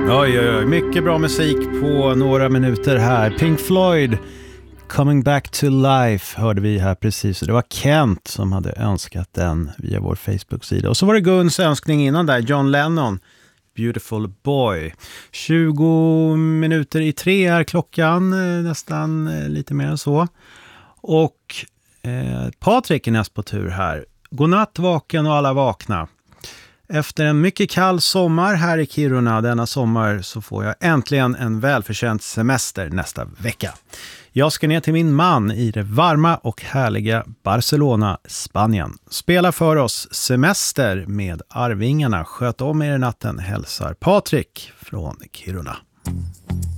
Oj, oj, oj. Mycket bra musik på några minuter här. Pink Floyd, Coming Back to Life hörde vi här precis. Det var Kent som hade önskat den via vår Facebook-sida. Och så var det Guns önskning innan där, John Lennon, Beautiful Boy. 20 minuter i 3 är klockan, nästan lite mer än så. Och Patrik är näst på tur här. Godnatt vaken och alla vakna. Efter en mycket kall sommar här i Kiruna denna sommar så får jag äntligen en välförtjänt semester nästa vecka. Jag ska ner till min man i det varma och härliga Barcelona, Spanien. Spela för oss semester med Arvingarna. Sköt om er i natten, hälsar Patrik från Kiruna.